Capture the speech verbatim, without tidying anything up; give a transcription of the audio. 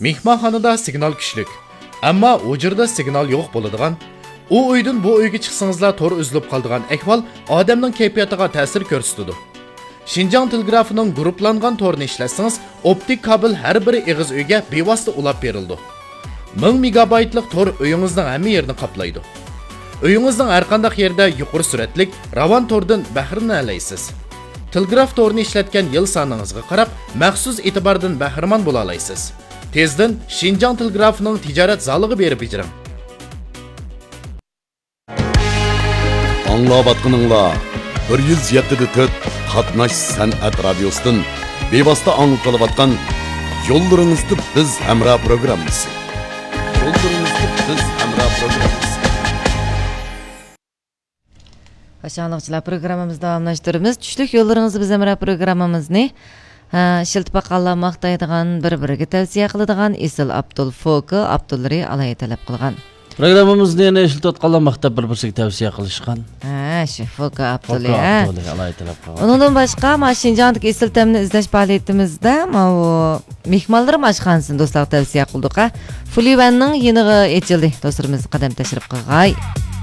Mehmonxonada signal kuchlik, ammo o'jirda signal yo'q bo'ladigan, u uydan bu uyga chiqsangizlar tor uzilib qoladigan ahvol odamning kayfiyatiga ta'sir ko'rsatadi. Xinjiang telegrafining guruhlangan torini ishlatsangiz, optik kabel har bir ig'iz uyga bevosita ulab berildi. ming megabaytlik tor uyingizning hamma yerini qoplaydi. Uyingizning har qanday yerda yuqori suratlik ravon tordan bahramlana olasiz. Telegraf torini ishlatgan yil soningizga qarab, maxsus e'tibordan bahramon bo'la olasiz. Tezdan Xinjiang telegrafining tijorat zaliga berib bejiring. Anglayotganinglar bir yuz yetti nuqta to'rt Qatnash san'at radiosidan bevosita anglayotgan Yo'llaringizda biz hamroh programmasi. Yo'llaringizda biz hamroh programmasi. Aşağılıqçılar programımızda davamlaştırırız. Düşlük Yo'llaringiz biz hamroh programmamizni shiltib qolgan maqtaydigan bir-biriga tavsiya qiladigan Isil Abdul Foki Abdullari alay talab qilgan. Programmamizni yana shiltib qolgan maqtab bir-biriga tavsiya qilishgan. Ha, shu Foki Abdulli. Foki Abdulli alay talab qilgan. Undan boshqa Xinjiangdagi Isil tamni izlash faoliyatimizda ma mehmonlar mashxonasini do'stlar tavsiya qildik. Fulivanning yeniga echildi. Do'stlarimiz qadam tashrif qilg'ay.